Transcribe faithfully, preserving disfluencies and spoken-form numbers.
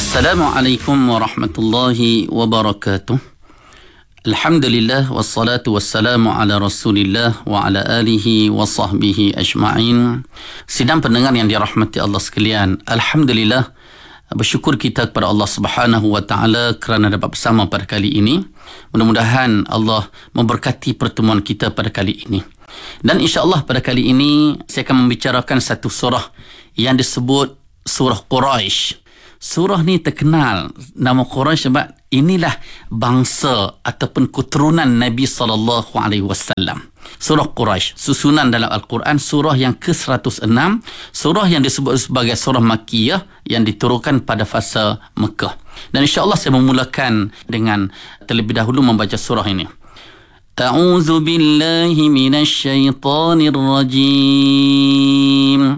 Assalamualaikum warahmatullahi wabarakatuh. Alhamdulillah wassalatu wassalamu ala Rasulillah wa ala alihi wa sahbihi ajma'in. Sidang pendengar yang dirahmati Allah sekalian, alhamdulillah, bersyukur kita kepada Allah Subhanahu wa taala kerana dapat bersama pada kali ini. Mudah-mudahan Allah memberkati pertemuan kita pada kali ini. Dan insya-Allah pada kali ini saya akan membicarakan satu surah yang disebut surah Quraisy. Surah ni terkenal nama Quraisy sebab inilah bangsa ataupun keturunan Nabi sallallahu alaihi wasallam. Surah Quraisy, susunan dalam Al-Quran, surah yang ke seratus enam, surah yang disebut sebagai surah Makkiyah yang diturunkan pada fasa Mekah. Dan insya-Allah saya memulakan dengan terlebih dahulu membaca surah ini. A'udzu billahi minasy syaithanir rajim.